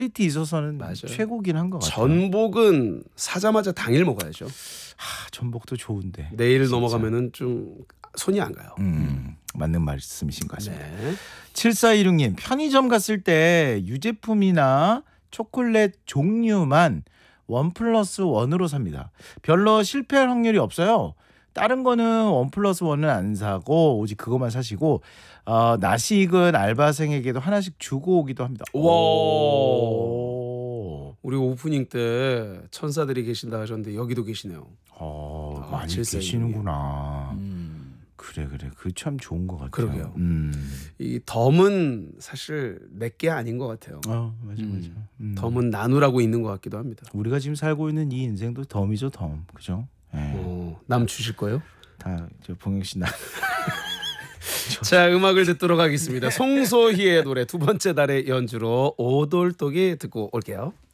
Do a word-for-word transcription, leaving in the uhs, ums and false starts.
퀄리티 있어서는 맞아요. 최고긴 한 것 같아요. 전복은 사자마자 당일 먹어야죠. 하, 전복도 좋은데 내일 진짜. 넘어가면은 좀 손이 안 가요. 음, 맞는 말씀이신 것 같습니다. 네. 칠사이육 님 편의점 갔을 때 유제품이나 초콜릿 종류만 원 플러스 원으로 삽니다. 별로 실패할 확률이 없어요. 다른 거는 원 플러스 원은 안 사고 오직 그것만 사시고 어, 나식은 알바생에게도 하나씩 주고 오기도 합니다. 와. 오. 우리 오프닝 때 천사들이 계신다 하셨는데 여기도 계시네요. 어, 아, 많이 칠사이육 님. 계시는구나. 음. 그래 그래 그 참 좋은 것 같아요. 그러게요. 음. 이 덤은 사실 내게 아닌 것 같아요. 어 맞아 맞아. 음. 음. 덤은 나누라고 있는 것 같기도 합니다. 우리가 지금 살고 있는 이 인생도 덤이죠 덤. 그죠? 예. 어, 남 주실 거예요? 다저 봉영 씨 나. 자, 음악을 듣도록 하겠습니다. 송소희의 노래 두 번째 달의 연주로 오돌독이 듣고 올게요.